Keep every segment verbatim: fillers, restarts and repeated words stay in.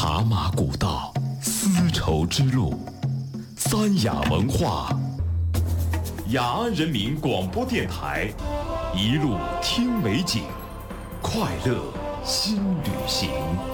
茶马古道，丝绸之路，三雅文化，雅安人民广播电台，一路听美景，快乐新旅行。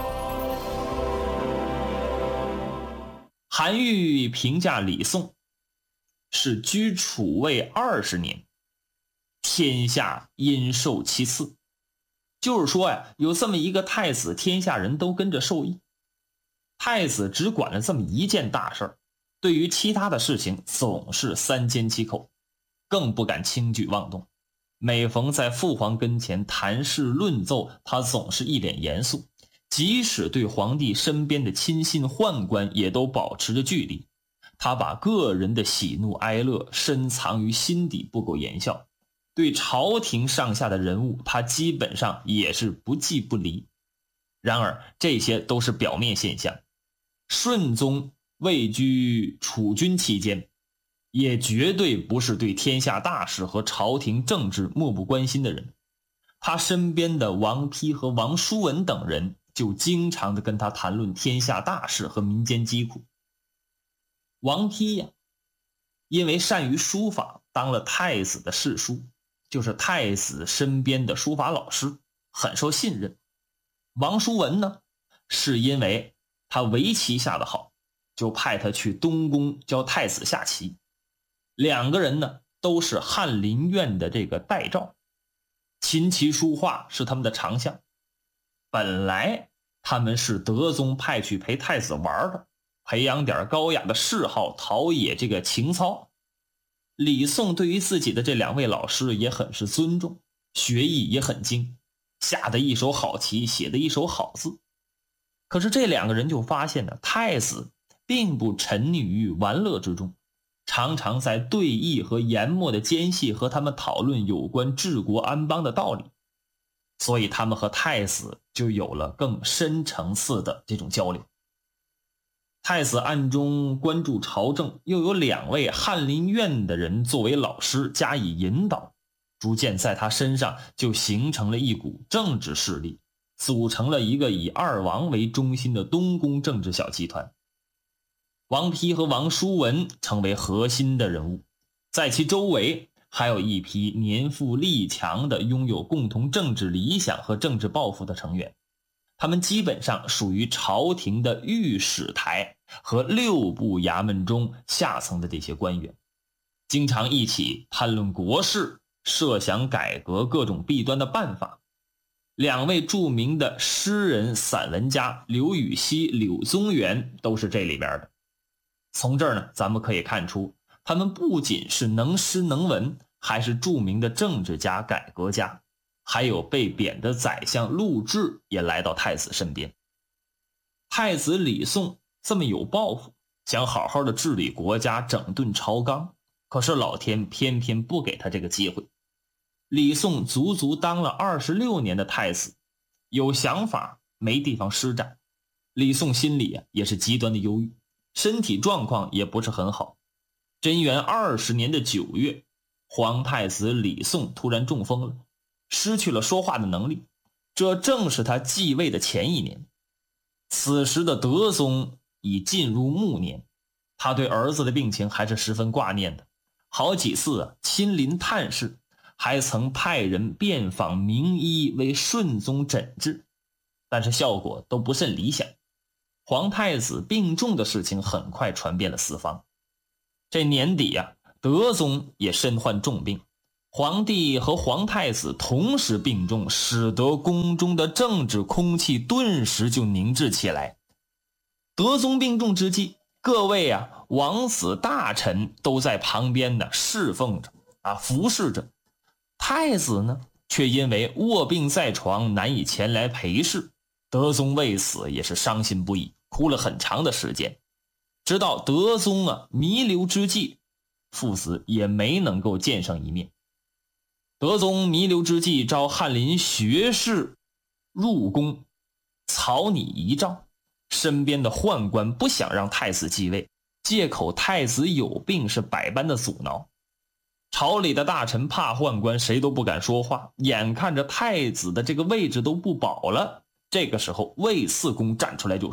韩愈评价李诵是居楚魏二十年，天下因受其赐。就是说呀，有这么一个太子，天下人都跟着受益。太子只管了这么一件大事儿，对于其他的事情总是三缄其口，更不敢轻举妄动。每逢在父皇跟前谈事论奏，他总是一脸严肃，即使对皇帝身边的亲信宦官也都保持着距离。他把个人的喜怒哀乐深藏于心底，不苟言笑。对朝廷上下的人物，他基本上也是不记不离。然而这些都是表面现象。顺宗位居楚军期间，也绝对不是对天下大事和朝廷政治漠不关心的人。他身边的王丕和王叔文等人就经常的跟他谈论天下大事和民间疾苦。王丕呀，因为善于书法，当了太子的侍书，就是太子身边的书法老师，很受信任。王叔文呢，是因为他围棋下得好，就派他去东宫教太子下棋。两个人呢，都是翰林院的这个代诏，琴棋书画是他们的长项。本来他们是德宗派去陪太子玩的，培养点高雅的嗜好，陶冶这个情操。李诵对于自己的这两位老师也很是尊重，学艺也很精，下的一手好棋，写的一手好字。可是这两个人就发现呢，太子并不沉溺于玩乐之中，常常在对弈和研墨的间隙和他们讨论有关治国安邦的道理。所以他们和太子就有了更深层次的这种交流。太子暗中关注朝政，又有两位翰林院的人作为老师加以引导，逐渐在他身上就形成了一股政治势力，组成了一个以二王为中心的东宫政治小集团。王丕和王叔文成为核心的人物，在其周围还有一批年富力强的拥有共同政治理想和政治抱负的成员。他们基本上属于朝廷的御史台和六部衙门中下层的这些官员，经常一起谈论国事，设想改革各种弊端的办法。两位著名的诗人散文家刘禹锡、柳宗元都是这里边的。从这儿呢，咱们可以看出，他们不仅是能诗能文，还是著名的政治家、改革家。还有被贬的宰相陆贽也来到太子身边。太子李诵这么有抱负，想好好的治理国家，整顿朝纲，可是老天偏偏不给他这个机会。李诵足足当了二十六年的太子，有想法没地方施展。李诵心里啊也是极端的忧郁，身体状况也不是很好。贞元二十年的九月，皇太子李诵突然中风了，失去了说话的能力，这正是他继位的前一年。此时的德宗已进入暮年，他对儿子的病情还是十分挂念的，好几次啊亲临探视，还曾派人遍访名医为顺宗诊治，但是效果都不甚理想。皇太子病重的事情很快传遍了四方。这年底啊，德宗也身患重病，皇帝和皇太子同时病重，使得宫中的政治空气顿时就凝滞起来。德宗病重之际，各位啊王子大臣都在旁边呢侍奉着啊服侍着。太子呢却因为卧病在床，难以前来陪侍。德宗为此也是伤心不已，哭了很长的时间。直到德宗啊弥留之际，父子也没能够见上一面。德宗弥留之际，召翰林学士入宫草拟遗诏，身边的宦官不想让太子继位，借口太子有病，是百般的阻挠。朝里的大臣怕宦官，谁都不敢说话，眼看着太子的这个位置都不保了。这个时候魏四公站出来就说，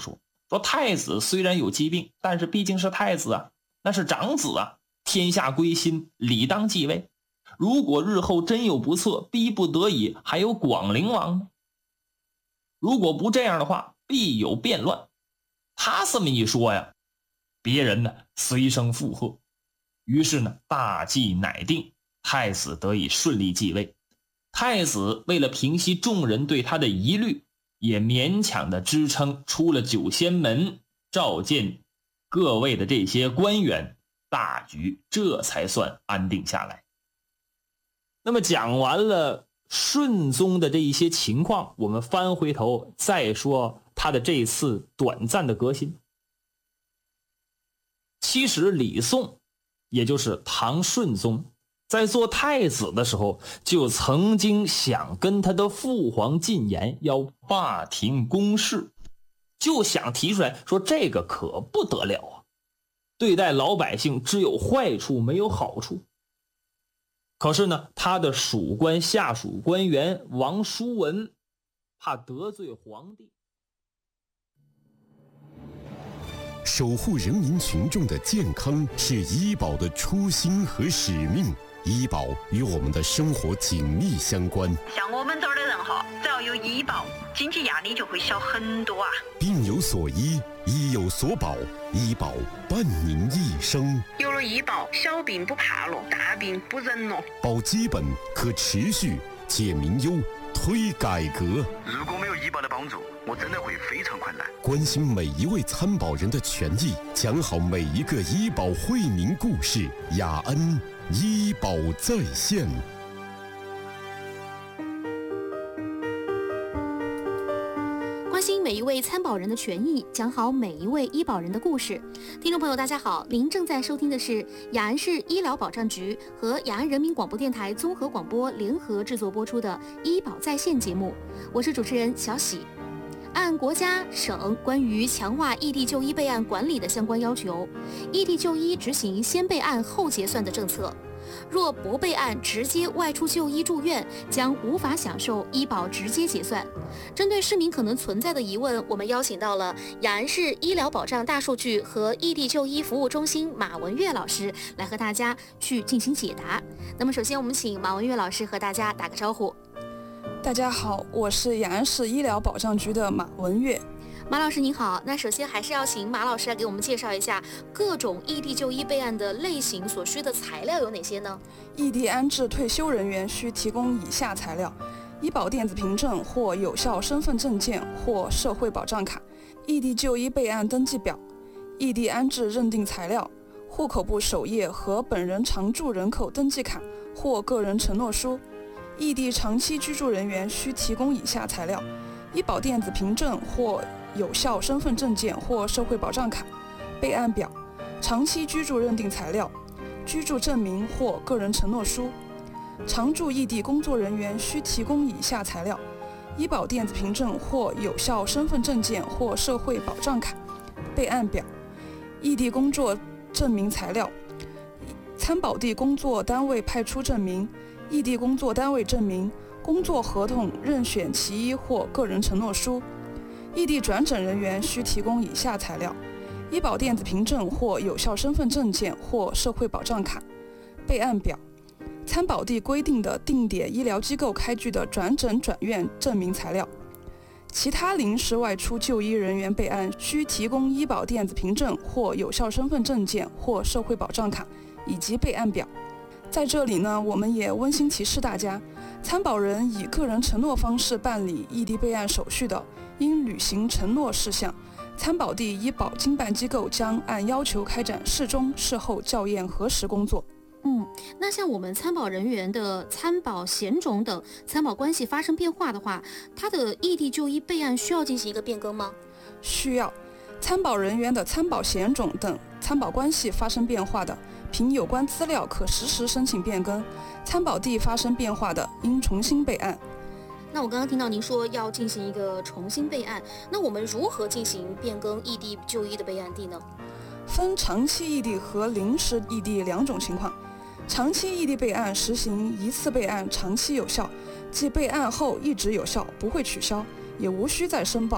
说太子虽然有疾病，但是毕竟是太子啊，那是长子啊，天下归心，理当继位。如果日后真有不测，逼不得已，还有广陵王呢。如果不这样的话，必有变乱。他这么一说呀，别人呢随声附和。于是呢，大计乃定，太子得以顺利继位。太子为了平息众人对他的疑虑，也勉强的支撑出了九仙门，召见各位的这些官员，大局这才算安定下来。那么讲完了顺宗的这一些情况，我们翻回头再说他的这次短暂的革新。其实李诵，也就是唐顺宗，在做太子的时候，就曾经想跟他的父皇进言，要罢停公事，就想提出来说这个可不得了啊，对待老百姓只有坏处没有好处。可是呢，他的属官下属官员王叔文怕得罪皇帝， 守护人民群众的健康是医保的初心和使命，医保与我们的生活紧密相关。 像我们这儿的人哈，只要有医保，经济压力就会小很多啊。 病有所医，医有所保，医保伴您一生。 有了医保，小病不怕了，大病不忍了。 保基本，可持续，解民忧，推改革。 如果没有医保的帮助，我真的会非常困难。 关心每一位参保人的权益，讲好每一个医保惠民故事。雅恩医保在线。 关心每一位参保人的权益，讲好每一位医保人的故事。听众朋友大家好，您正在收听的是雅安市医疗保障局和雅安人民广播电台综合广播联合制作播出的医保在线节目，我是主持人小喜。按国家、省关于强化异地就医备案管理的相关要求，异地就医执行先备案后结算的政策。若不备案直接外出就医住院，将无法享受医保直接结算。针对市民可能存在的疑问，我们邀请到了雅安市医疗保障大数据和异地就医服务中心马文月老师来和大家去进行解答。那么首先我们请马文月老师和大家打个招呼。 大家好，我是雅安市医疗保障局的马文月。 马老师您好，那首先还是要请马老师来给我们介绍一下各种异地就医备案的类型所需的材料有哪些呢？ 异地安置退休人员需提供以下材料：医保电子凭证或有效身份证件或社会保障卡、异地就医备案登记表、异地安置认定材料、户口簿首页和本人常住人口登记卡或个人承诺书。异地长期居住人员需提供以下材料：医保电子凭证或有效身份证件或社会保障卡、备案表、长期居住认定材料、居住证明或个人承诺书。常驻异地工作人员需提供以下材料：医保电子凭证或有效身份证件或社会保障卡、备案表、异地工作证明材料、参保地工作单位派出证明、异地工作单位证明、工作合同任选其一或个人承诺书。异地转诊人员需提供以下材料：医保电子凭证或有效身份证件或社会保障卡、备案表、参保地规定的定点医疗机构开具的转诊转院证明材料。其他临时外出就医人员备案需提供医保电子凭证或有效身份证件或社会保障卡以及备案表。在这里呢，我们也温馨提示大家，参保人以个人承诺方式办理异地备案手续的，应履行承诺事项，参保地医保经办机构将按要求开展事中事后校验核实工作。 嗯，那像我们参保人员的参保险种等参保关系发生变化的话，他的异地就医备案需要进行一个变更吗？ 需要。参保人员的参保险种等参保关系发生变化的，凭有关资料可实时申请变更；参保地发生变化的，应重新备案。 那我刚刚听到您说要进行一个重新备案，那我们如何进行变更异地就医的备案地呢？ 分长期异地和临时异地两种情况。长期异地备案实行一次备案长期有效，即备案后一直有效，不会取消，也无需再申报。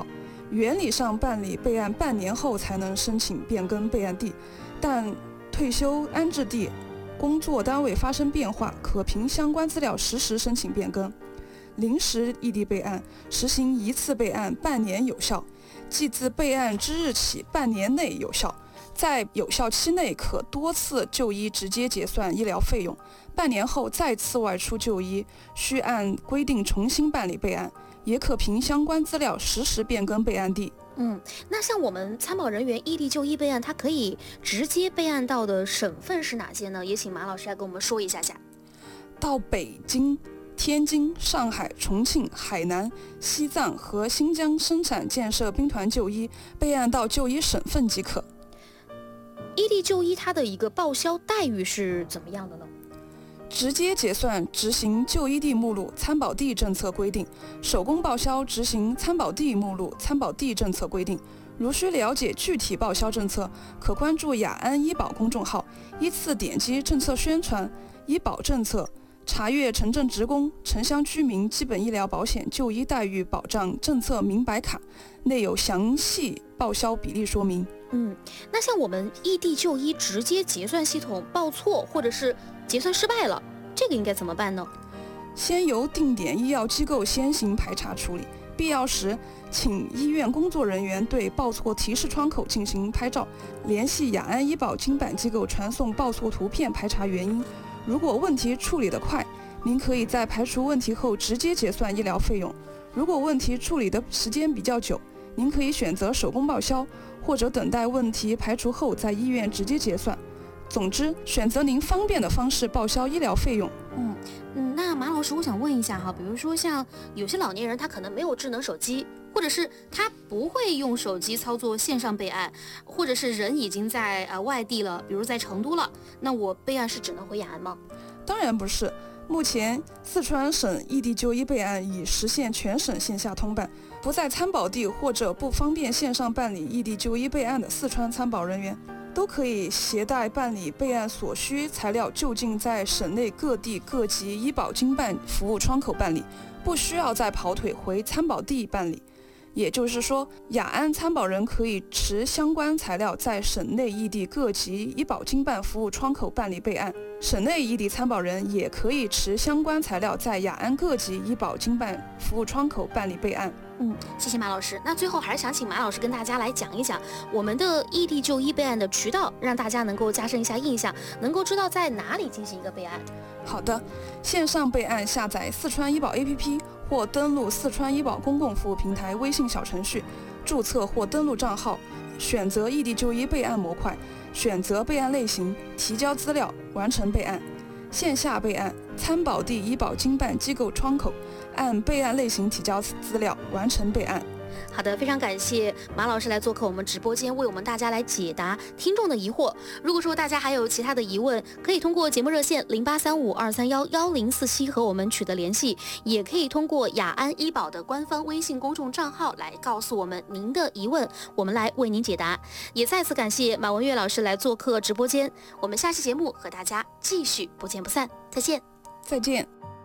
原理上办理备案半年后才能申请变更备案地，但退休安置地、工作单位发生变化，可凭相关资料实时申请变更。临时异地备案实行一次备案半年有效，即自备案之日起半年内有效，在有效期内可多次就医直接结算医疗费用，半年后再次外出就医需按规定重新办理备案，也可凭相关资料实时变更备案地。 嗯，那像我们参保人员异地就医备案，它可以直接备案到的省份是哪些呢？也请马老师来跟我们说一下下。 到北京、天津、上海、重庆、海南、西藏和新疆生产建设兵团就医，备案到就医省份即可。 异地就医它的一个报销待遇是怎么样的呢？ 直接结算执行就医地目录参保地政策规定，手工报销执行参保地目录参保地政策规定。如需了解具体报销政策，可关注雅安医保公众号，依次点击政策宣传、医保政策，查阅城镇职工、城乡居民基本医疗保险就医待遇保障政策明白卡，内有详细报销比例说明。 嗯，那像我们异地就医直接结算系统报错或者是结算失败了，这个应该怎么办呢？ 先由定点医药机构先行排查处理，必要时请医院工作人员对报错提示窗口进行拍照，联系雅安医保经办机构传送报错图片排查原因。如果问题处理得快，您可以在排除问题后直接结算医疗费用；如果问题处理的时间比较久，您可以选择手工报销，或者等待问题排除后在医院直接结算。总之，选择您方便的方式报销医疗费用。 嗯嗯，那马老师，我想问一下哈，比如说像有些老年人他可能没有智能手机，或者是他不会用手机操作线上备案，或者是人已经在呃外地了，比如在成都了，那我备案是只能回雅安吗？ 当然不是。目前四川省异地就医备案已实现全省线下通办，不在参保地或者不方便线上办理异地就医备案的四川参保人员，都可以携带办理备案所需材料就近在省内各地各级医保经办服务窗口办理，不需要再跑腿回参保地办理。也就是说，雅安参保人可以持相关材料在省内异地各级医保经办服务窗口办理备案，省内异地参保人也可以持相关材料在雅安各级医保经办服务窗口办理备案。 嗯，谢谢马老师。那最后还是想请马老师跟大家来讲一讲我们的异地就医备案的渠道，让大家能够加深一下印象，能够知道在哪里进行一个备案。 好的，线上备案下载四川医保 A P P 或登录四川医保公共服务平台微信小程序，注册或登录账号，选择异地就医备案模块，选择备案类型，提交资料，完成备案。线下备案，参保地医保经办机构窗口，按备案类型提交资料，完成备案。 好的，非常感谢马老师来做客我们直播间，为我们大家来解答听众的疑惑。如果说大家还有其他的疑问，可以通过节目热线零八三五二三幺幺零四七和我们取得联系，也可以通过雅安医保的官方微信公众账号来告诉我们您的疑问，我们来为您解答。也再次感谢马文月老师来做客直播间，我们下期节目和大家继续不见不散，再见， 再见。